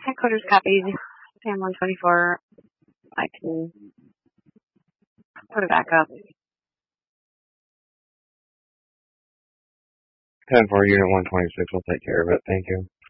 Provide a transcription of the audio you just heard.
Headquarters copied. Sam 124. I can put it back up. 10-4, Unit 126 will take care of it. Thank you.